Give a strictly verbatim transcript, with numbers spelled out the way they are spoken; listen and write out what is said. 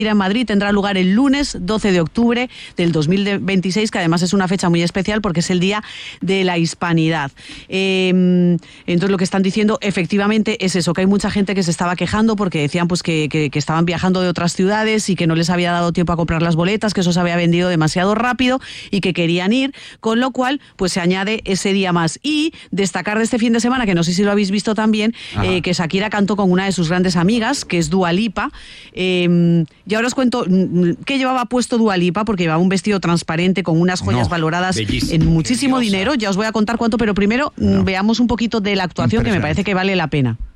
en Madrid tendrá lugar el lunes doce de octubre del dos mil veintiséis, que además es una fecha muy especial porque es el Día de la Hispanidad. Eh, entonces lo que están diciendo efectivamente es eso, que hay mucha gente que se estaba quejando porque decían pues que, que, que estaban viajando de otras ciudades y que no les había dado tiempo a comprar las boletas, que eso se había vendido demasiado rápido y que querían ir, con lo cual pues se añade ese día más. Y destacar de este fin de semana, que no sé si lo habéis visto también, eh, que Shakira cantó con una de sus grandes amigas, que es Dua Lipa. Eh, y ahora os cuento qué llevaba puesto Dua Lipa, porque llevaba un vestido transparente con unas joyas no, valoradas bellísimo, en muchísimo dinero. Ya os voy a contar cuánto, pero primero no. veamos un poquito de la actuación, que me parece que vale la pena.